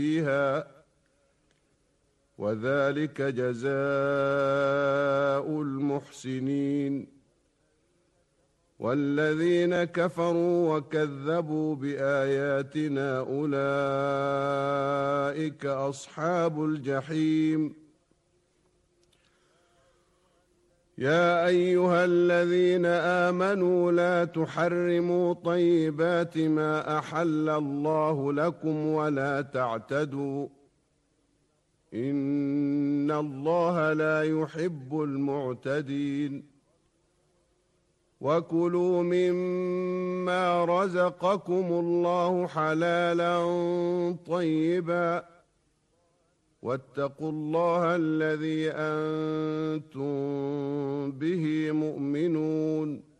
فيها وذلك جزاء المحسنين. والذين كفروا وكذبوا بآياتنا أولئك أصحاب الجحيم. يا أيها الذين آمنوا لا تحرموا طيبات ما أحل الله لكم ولا تعتدوا إن الله لا يحب المعتدين. وكلوا مما رزقكم الله حلالا طيبا واتقوا الله الذي أنتم به مؤمنون.